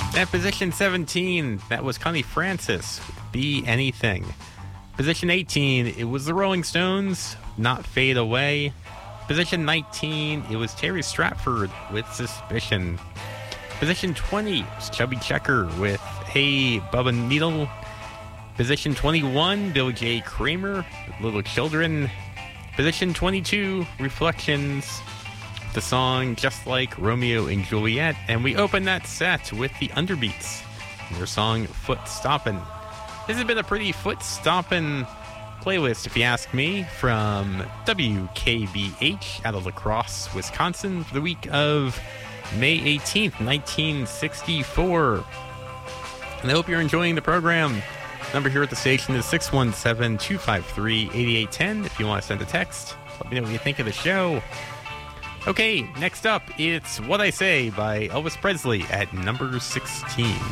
At position 17, that was Connie Francis, Be Anything. Position 18, it was the Rolling Stones, Not Fade Away. Position 19, it was Terry Stratford with Suspicion. Position 20 was Chubby Checker with Hey Bubba Needle. Position 21, Bill J. Kramer with Little Children. Position 22, Reflections, the song Just Like Romeo and Juliet. And we open that set with the Underbeats and their song Foot Stompin'. This has been a pretty foot-stompin' playlist, if you ask me, from WKBH out of La Crosse, Wisconsin, for the week of May 18th, 1964. And I hope you're enjoying the program. The number here at the station is 617-253-8810 if you want to send a text. Let me know what you think of the show. Okay, next up, it's What I Say by Elvis Presley at number 16.